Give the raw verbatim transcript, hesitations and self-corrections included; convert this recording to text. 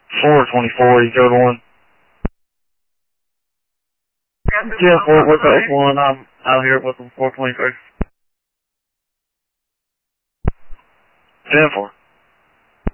four twenty-four, you go to one. ten four, what's up, one? I'm out here with four twenty-three. ten four.